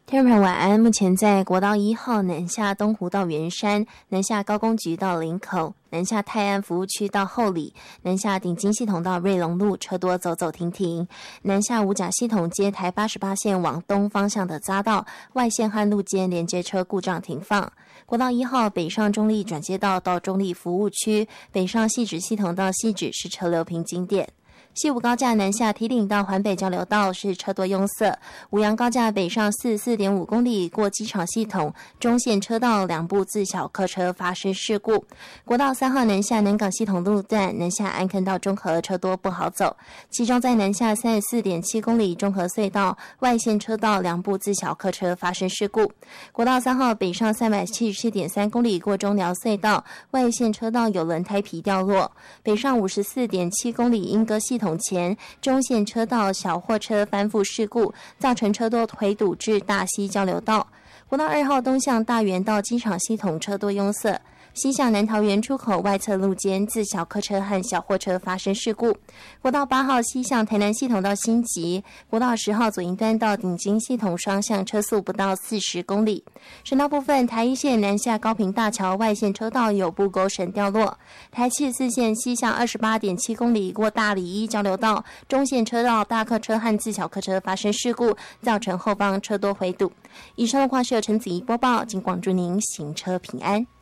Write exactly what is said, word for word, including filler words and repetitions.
听众朋友晚安，目前在国道一号南下东湖到圆山，南下高工局到林口，南下泰安服务区到后里，南下顶金系统到瑞隆路，车多走走停停。南下五甲系统接台八十八线往东方向的匝道，外线和路间连接车故障停放。国道一号北上中立转接道到中立服务区，北上汐止系统到汐止是车流平经点。西武高架南下堤顶到环北交流道是车多拥塞，五杨高架北上四十四点五公里过机场系统，中线车道两部自小客车发生事故。国道三号南下南港系统路段南下安坑到中和车多不好走，其中在南下三十四点七公里中和隧道外线车道两部自小客车发生事故。国道三号北上三百七十七点三公里过中寮隧道外线车道有轮胎皮掉落，北上五十四点七公里莺歌系统前中线车道小货车翻覆事故，造成车多回堵至大溪交流道。国道二号东向大园到机场系统车多拥塞，西向南桃园出口外侧路间自小客车和小货车发生事故。国道八号西向台南系统到新集，国道十号左营端到顶金系统双向车速不到四十公里。省道部分，台一线南下高屏大桥外线车道有布钩绳掉落，台七十四线西向二十八点七公里过大里一交流道中线车道大客车和自小客车发生事故，造成后方车多回堵。以上的话是由陈子怡播报，仅广祝您行车平安。